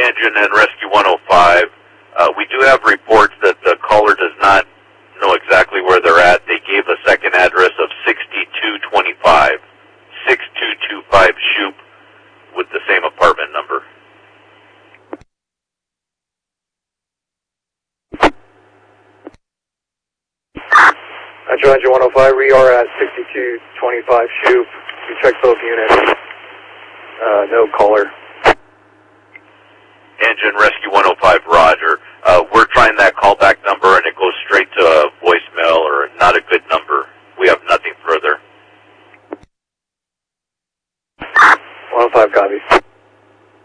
Engine and Rescue 105. We do have reports that the caller does not know exactly where they're at. They gave a second address of 6225. 6225 Shoup with the same apartment number. Metro Engine 105, we are at 6225 Shoup. We checked both units. No caller. Engine Rescue 105, Roger.